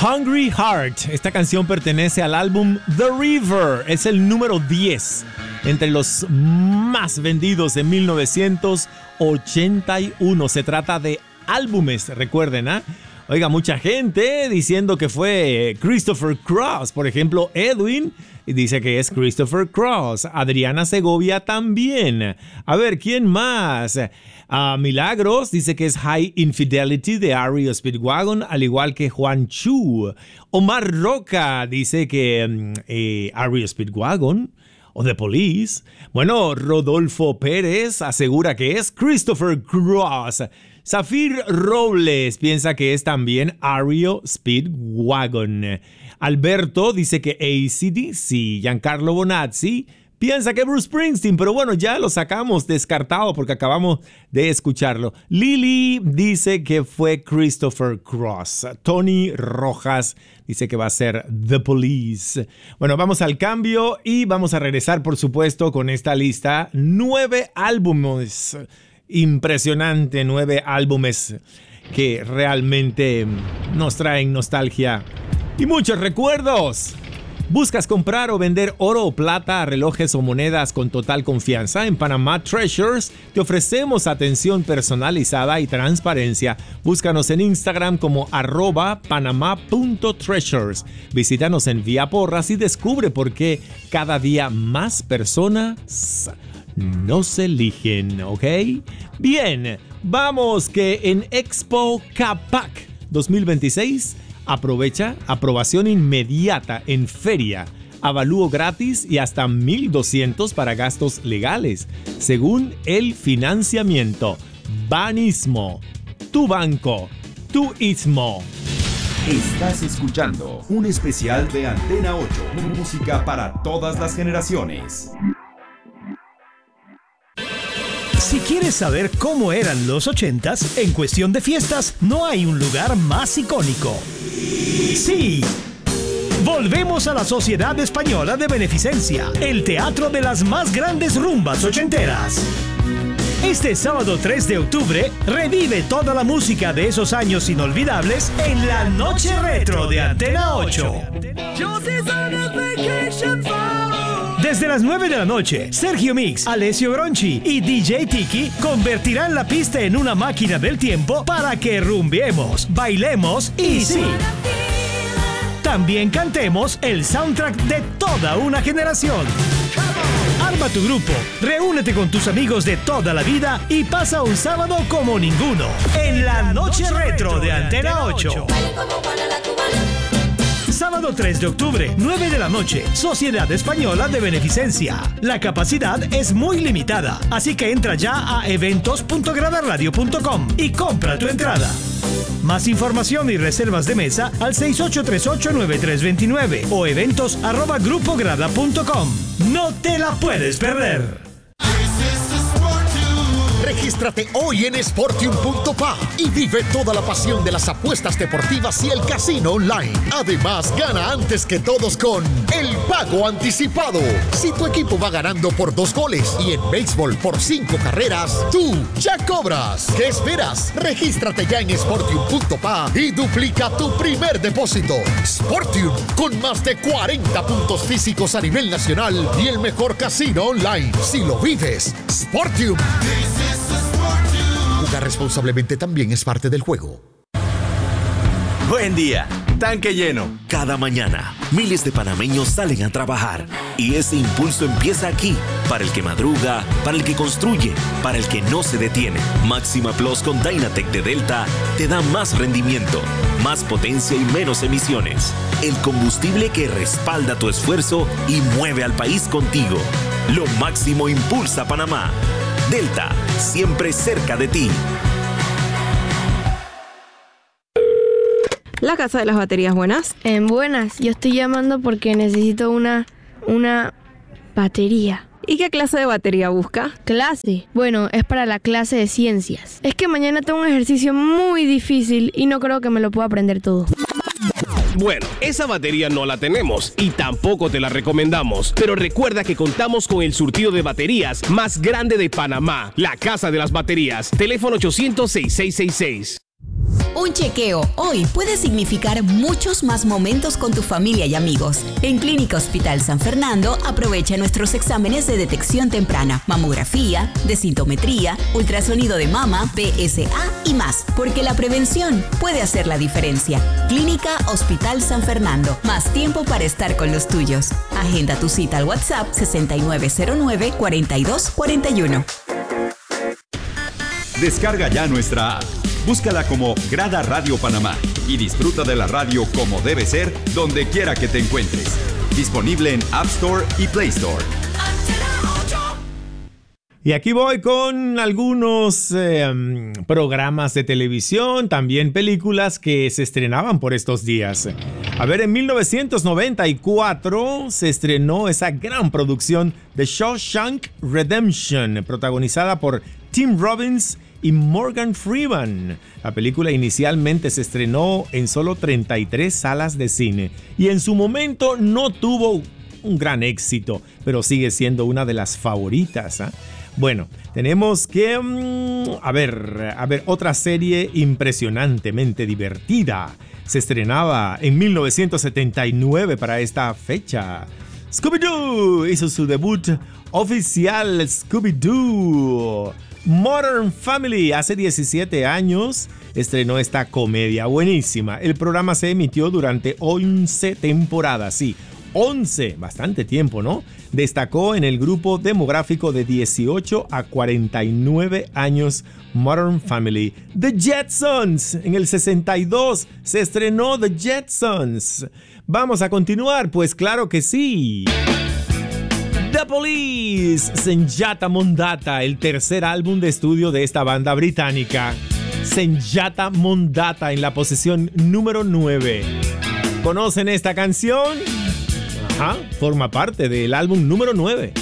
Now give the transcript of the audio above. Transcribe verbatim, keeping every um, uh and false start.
Hungry Heart. Esta canción pertenece al álbum The River. Es el número diez entre los más vendidos de mil novecientos ochenta y uno. Se trata de álbumes, recuerden, ¿ah? ¿eh? Oiga, mucha gente diciendo que fue Christopher Cross. Por ejemplo, Edwin dice que es Christopher Cross. Adriana Segovia también. A ver, ¿quién más? Uh, Milagros dice que es High Infidelity de R E O Speedwagon, al igual que Juan Chu. Omar Roca dice que um, eh, R E O Speedwagon o The Police. Bueno, Rodolfo Pérez asegura que es Christopher Cross. Zafir Robles piensa que es también R E O Speedwagon. Alberto dice que A C D C. Giancarlo Bonazzi piensa que Bruce Springsteen, pero bueno, ya lo sacamos descartado porque acabamos de escucharlo. Lily dice que fue Christopher Cross. Tony Rojas dice que va a ser The Police. Bueno, vamos al cambio y vamos a regresar, por supuesto, con esta lista. Nueve álbumes. Impresionante, nueve álbumes que realmente nos traen nostalgia y muchos recuerdos. ¿Buscas comprar o vender oro o plata, relojes o monedas con total confianza? En Panama Treasures te ofrecemos atención personalizada y transparencia. Búscanos en Instagram como arroba panama punto treasures. Visítanos en Vía Porras y descubre por qué cada día más personas nos eligen, ¿ok? Bien, vamos que en Expo Capac dos mil veintiséis aprovecha aprobación inmediata en feria, avalúo gratis y hasta mil doscientos para gastos legales, según el financiamiento. Banismo, tu banco, tu istmo. Estás escuchando un especial de Antena ocho, música para todas las generaciones. Si quieres saber cómo eran los ochentas, en cuestión de fiestas, no hay un lugar más icónico. ¡Sí! Volvemos a la Sociedad Española de Beneficencia, el teatro de las más grandes rumbas ochenteras. Este sábado tres de octubre, revive toda la música de esos años inolvidables en la Noche Retro de Antena ocho. Desde las nueve de la noche, Sergio Mix, Alessio Gronchi y D J Tiki convertirán la pista en una máquina del tiempo para que rumbiemos, bailemos y sí, también cantemos el soundtrack de toda una generación. Arma tu grupo, reúnete con tus amigos de toda la vida y pasa un sábado como ninguno en la Noche Retro de Antena ocho. Sábado tres de octubre, nueve de la noche, Sociedad Española de Beneficencia. La capacidad es muy limitada, así que entra ya a eventos punto grada radio punto com y compra tu entrada. Más información y reservas de mesa al seis ocho tres ocho nueve tres dos nueve o eventos arroba grupo grada punto com. No te la puedes perder. Regístrate hoy en sportium punto p a y vive toda la pasión de las apuestas deportivas y el casino online. Además, gana antes que todos con el pago anticipado. Si tu equipo va ganando por dos goles y en béisbol por cinco carreras, tú ya cobras. ¿Qué esperas? Regístrate ya en sportium punto p a y duplica tu primer depósito. Sportium, con más de cuarenta puntos físicos a nivel nacional y el mejor casino online. Si lo vives, Sportium. Jugar responsablemente también es parte del juego. Buen día, tanque lleno. Cada mañana, miles de panameños salen a trabajar y ese impulso empieza aquí, para el que madruga, para el que construye, para el que no se detiene. Máxima Plus con Dynatec de Delta te da más rendimiento, más potencia y menos emisiones. El combustible que respalda tu esfuerzo y mueve al país contigo. Lo máximo impulsa Panamá. Delta, siempre cerca de ti. La Casa de las Baterías, buenas. Eh, buenas, yo estoy llamando porque necesito una, una batería. ¿Y qué clase de batería busca? ¿Clase? Bueno, es para la clase de ciencias. Es que mañana tengo un ejercicio muy difícil y no creo que me lo pueda aprender todo. Bueno, esa batería no la tenemos y tampoco te la recomendamos. Pero recuerda que contamos con el surtido de baterías más grande de Panamá. La Casa de las Baterías. Teléfono ochocientos, sesenta y seis sesenta y seis. Un chequeo hoy puede significar muchos más momentos con tu familia y amigos. En Clínica Hospital San Fernando, aprovecha nuestros exámenes de detección temprana, mamografía, densitometría, ultrasonido de mama, P S A y más, porque la prevención puede hacer la diferencia. Clínica Hospital San Fernando, más tiempo para estar con los tuyos. Agenda tu cita al WhatsApp sesenta y nueve cero nueve, cuarenta y dos cuarenta y uno. Descarga ya nuestra app. Búscala como Grada Radio Panamá y disfruta de la radio como debe ser donde quiera que te encuentres. Disponible en App Store y Play Store. Y aquí voy con algunos eh, programas de televisión, también películas que se estrenaban por estos días. A ver, en mil novecientos noventa y cuatro se estrenó esa gran producción de Shawshank Redemption, protagonizada por Tim Robbins y Morgan Freeman. La película inicialmente se estrenó en solo treinta y tres salas de cine y en su momento no tuvo un gran éxito, pero sigue siendo una de las favoritas, ¿eh? Bueno, tenemos que... Um, a ver, a ver, otra serie impresionantemente divertida. Se estrenaba en mil novecientos setenta y nueve para esta fecha. Scooby-Doo hizo su debut oficial, Scooby-Doo. Modern Family hace diecisiete años estrenó esta comedia buenísima. El programa se emitió durante once temporadas, sí, once, bastante tiempo, ¿no? Destacó en el grupo demográfico de dieciocho a cuarenta y nueve años Modern Family. The Jetsons, en el sesenta y dos se estrenó The Jetsons. Vamos a continuar, pues claro que sí. The Police, Senjata Mondata, el tercer álbum de estudio de esta banda británica. Senjata Mondata en la posición número nueve. ¿Conocen esta canción? Ajá, forma parte del álbum número nueve.